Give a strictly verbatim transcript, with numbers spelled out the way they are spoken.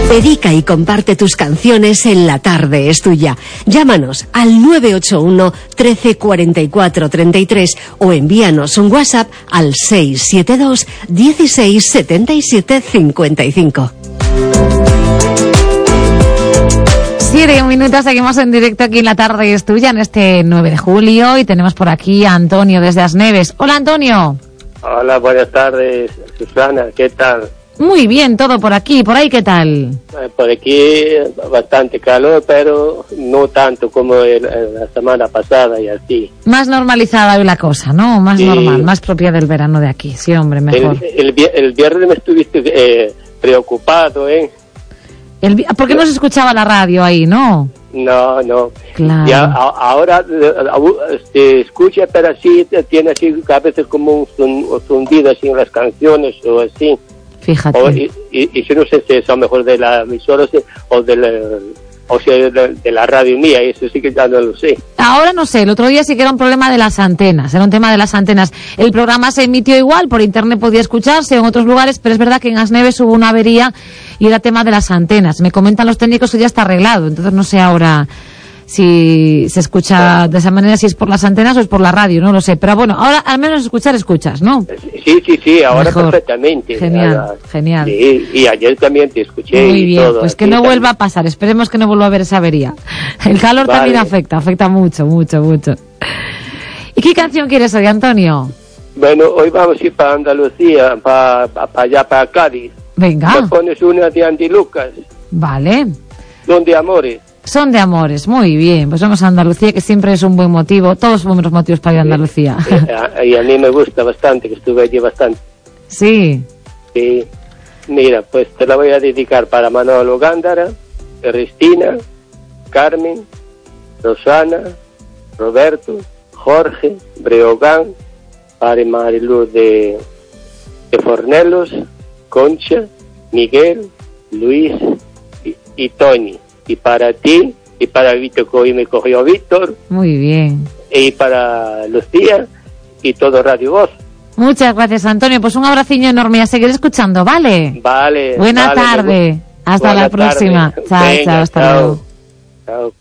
Dedica y comparte tus canciones en La Tarde es Tuya. Llámanos al nueve ocho uno, trece, cuarenta y cuatro, treinta y tres o envíanos un WhatsApp al seis siete dos, dieciséis, setenta y siete, cincuenta y cinco. Siete minutos, seguimos en directo aquí en La Tarde es Tuya en este nueve de julio y tenemos por aquí a Antonio desde Asneves. Hola, Antonio. Hola, buenas tardes, Susana, ¿qué tal? Muy bien, todo por aquí. ¿Por ahí qué tal? Eh, por aquí bastante calor, pero no tanto como el, la semana pasada y así. Más normalizada hoy la cosa, ¿no? Más sí. normal, más propia del verano de aquí. Sí, hombre, mejor. El, el, el viernes me estuviste eh, preocupado, ¿eh? El, ¿Por qué no se escuchaba la radio ahí, no? No, no. Claro. Y a, a, ahora se escucha, pero así tiene así a veces como un, un zumbido así en las canciones o así. Fíjate. O, y, y, y yo no sé si es a lo mejor de la emisora o de la, o sea, de, de la radio mía, eso sí que ya no lo sé. Ahora no sé, el otro día sí que era un problema de las antenas, era un tema de las antenas. El programa se emitió igual, por internet podía escucharse en otros lugares, pero es verdad que en Asneves hubo una avería y era tema de las antenas. Me comentan los técnicos que ya está arreglado, entonces no sé ahora si se escucha de esa manera, si es por las antenas o es por la radio, no lo sé. Pero bueno, ahora al menos escuchar escuchas, ¿no? Sí, sí, sí, ahora mejor. Perfectamente. Genial, ahora, genial. Sí, y ayer también te escuché. Muy y bien, todo, pues que sí, no también. vuelva a pasar, esperemos que no vuelva a haber esa avería. El calor Vale. también afecta, afecta mucho, mucho, mucho. ¿Y qué canción quieres hoy, Antonio? Bueno, hoy vamos a ir para Andalucía, para, para, para allá, para Cádiz. Venga. Me pones una de Andy Lucas. Vale. Son de amores. Son de amores, muy bien. Pues vamos a Andalucía, que siempre es un buen motivo. Todos son buenos motivos para ir a Andalucía. Y, y a mí me gusta bastante, que estuve allí bastante. Sí. Sí. Mira, pues te la voy a dedicar para Manolo Gándara, Cristina, Carmen, Rosana, Roberto, Jorge, Breogán, para Mariluz de, de Fornelos, Concha, Miguel, Luis y, y Tony. Y para ti, y para Víctor, que hoy me cogió Víctor. Muy bien. Y para Lucía, y todo Radio Voz. Muchas gracias, Antonio. Pues un abraciño enorme y a seguir escuchando, ¿vale? Vale. Buena vale, tarde. Hasta Buena la próxima. Tarde. Chao, Venga, chao, hasta chao. luego. Chao.